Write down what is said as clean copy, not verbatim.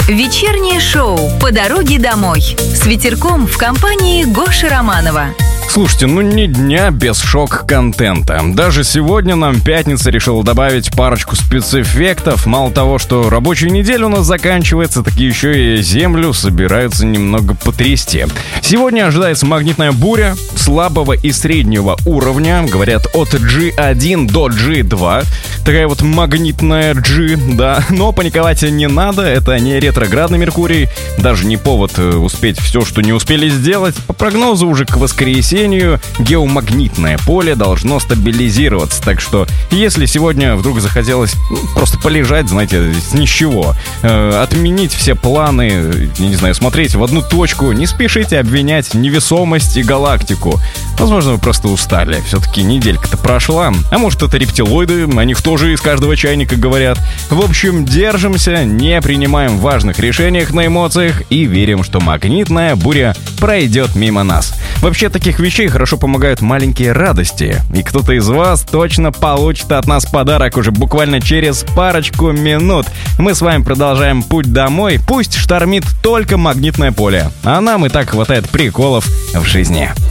Вечернее шоу «По дороге домой» с ветерком в компании Гоши Романова. Слушайте, ни дня без шок-контента. Даже сегодня нам пятница решила добавить парочку спецэффектов. Мало того, что рабочая неделя у нас заканчивается, так еще и землю собираются немного потрясти. Сегодня ожидается магнитная буря слабого и среднего уровня. Говорят, от G1 до G2. Такая вот магнитная G, да. Но паниковать не надо, это не ретроградный Меркурий. Даже не повод успеть все, что не успели сделать. По прогнозу уже к воскресенью геомагнитное поле должно стабилизироваться. Так что, если сегодня вдруг захотелось просто полежать, знаете, ни с чего, отменить все планы, не знаю, смотреть в одну точку, не спешите обвинять невесомость и галактику. Возможно, вы просто устали. Все-таки неделька-то прошла. А может, это рептилоиды, о них тоже из каждого чайника говорят. В общем, держимся, не принимаем важных решениях на эмоциях и верим, что магнитная буря пройдет мимо нас. Вообще, таких вещей хорошо помогают маленькие радости. И кто-то из вас точно получит от нас подарок уже буквально через парочку минут. Мы с вами продолжаем путь домой. Пусть штормит только магнитное поле. А нам и так хватает приколов в жизни.